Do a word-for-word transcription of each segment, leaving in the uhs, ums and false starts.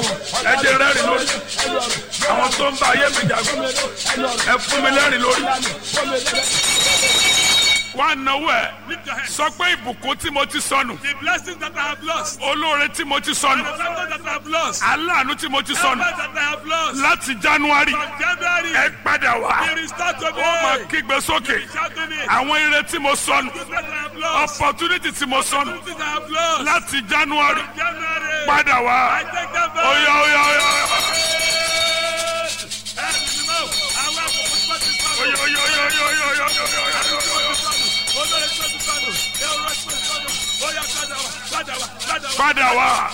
ẹ jẹ́ rẹ́rìn lórí àwọn tó ń bá ayé mi jagun ẹ fún mi lẹ́rìn lórí. wá náwó ẹ sọ pé ìbùkún tí mo ti sọnù. The blessings that I have lost. olóore tí mo ti sọnù. The blessings that I have lost. aláàánú tí mo ti sọnù. The blessings that I have lost. láti January From January. ẹ padà wá. They restore to me. ó máa kígbe sókè. Shout to me. àwọn ire tí mo sọnù. The blessings I have lost. opportunity tí mo sọnù. The blessings I have lost. láti January From January. padà wá. I take them back. oya oya oya oya oya oya oya oya oya oya. padà wá.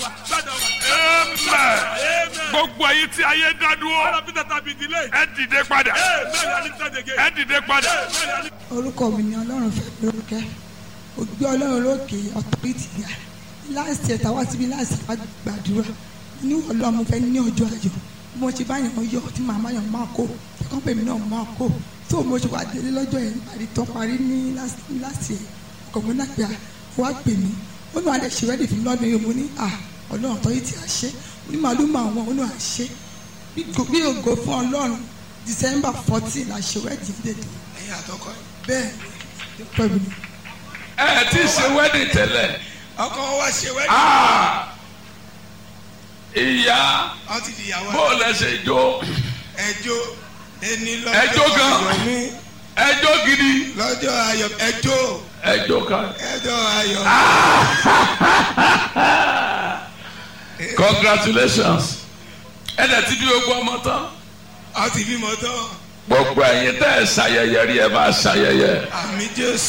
amen. gbogbo èyí tí ayé dá dúró. ẹ dìde padà. ẹ dìde padà. orúkọ mi ni ọlọ́run fẹ́ lórúkẹ ògbé ọlọ́run lókè ọ̀tọ́rìtì ga láti ẹ̀ta wá síbi láti gbàdúrà ní ọlọ́run mo fẹ́ ní ọjọ́ ayọ̀ mo ṣe báyọ̀ yọ tí màmá yàn máa kó ẹ̀kọ́ pè mí náà máa kó tó mo ṣe wà délé lọ́jọ́ yẹn parí tán parí ní láti ẹ̀ ọkọ̀ mi náà pé wá pè mí ó ní wàá ṣe rẹ́dì fún lọ́dún yìí mo ní à ọlọ́run ọ̀tọ́rìtì àṣẹ ní màálù máa wọn ó ní àṣẹ bí ògo fún ọlọ́run December fourteen la ṣe rẹ́dì dèdè ẹ̀yin àtọkọ bẹ́ẹ̀ pẹ̀lú mi. ẹ ti ṣe wedding tẹ́lẹ̀. ọkọ wa ṣe wedding. Ah! ìyá wọ́n ti di ìyàwó. bó lẹ ṣe jó. ẹjọ́ ẹni ẹjọ́ lọ́jọ́ gan. ayọ̀ mi. ẹjọ́ gidi. lọ́jọ́ ayọ̀ ẹjọ́. ẹjọ́ kan. ẹjọ́ ayọ̀. congratulations. ẹ dẹ̀ ti bí gbogbo ọmọ tán. a ti bímọ tán. gbogbo ẹ̀yin tẹ́ ẹ ṣayẹyẹ rí ẹ máa ṣayẹyẹ. àmì Jésù.